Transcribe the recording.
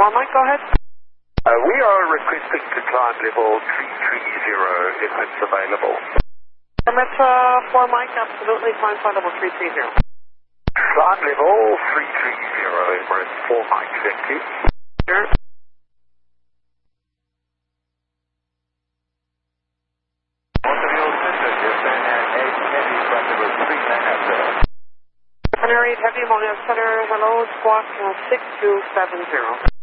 Mike, go ahead. We are requesting to climb level 330 if it's available. Permit 4 Mike, absolutely. Climb flight level 330. Climb level 330, we're at 4 Mike, thank you. Sure. Center 8 Heavy, Ammonia Center, hello, squawk 6270.